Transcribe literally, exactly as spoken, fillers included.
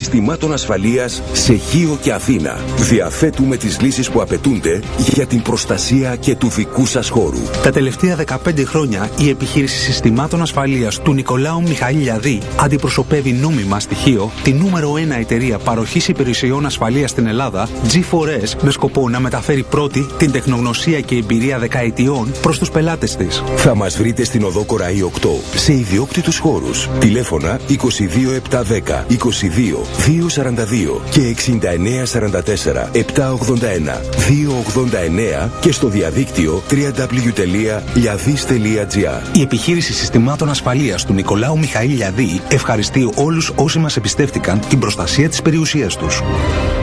συστημάτων ασφαλείας σε Χίο και Αθήνα. Διαθέτουμε τις λύσεις που απαιτούνται για την προστασία και του δικού σας χώρου. Τα τελευταία δεκαπέντε χρόνια η επιχείρηση συστημάτων ασφαλείας του Νικολάου Μιχαήλιαδη αντιπροσωπεύει νόμιμα στοιχείο τη νούμερο ένα εταιρεία παροχής υπηρεσιών ασφαλείας στην Ελλάδα, τζι φορ ες, με σκοπό να μεταφέρει πρώτη την τεχνογνωσία και εμπειρία δεκαετιών προς τους πελάτες της. Θα μας βρείτε στην οδό Κοραή οκτώ σε ιδιόκτητους χώρους. Τηλέφωνα είκοσι δύο επτακόσια δέκα είκοσι δύο διακόσια σαράντα δύο και εξήντα εννέα σαράντα τέσσερα επτακόσια ογδόντα ένα διακόσια ογδόντα εννέα και στο διαδίκτυο double-u double-u double-u τελεία liadis τελεία gr. Η επιχείρηση συστημάτων ασφαλείας του Νικολάου Μιχαήλιαδη ευχαριστεί όλους όσοι μας εμπιστεύτηκαν την προστασία της περιουσίας τους.